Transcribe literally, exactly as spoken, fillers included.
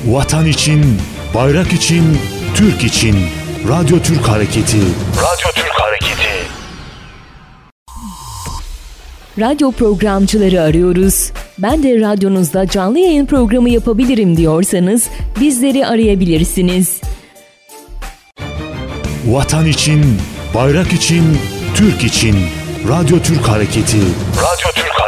Vatan için, bayrak için, Türk için. Radyo Türk Hareketi. Radyo Türk Hareketi. Radyo programcıları arıyoruz. Ben de radyonuzda canlı yayın programı yapabilirim diyorsanız bizleri arayabilirsiniz. Vatan için, bayrak için, Türk için. Radyo Türk Hareketi. Radyo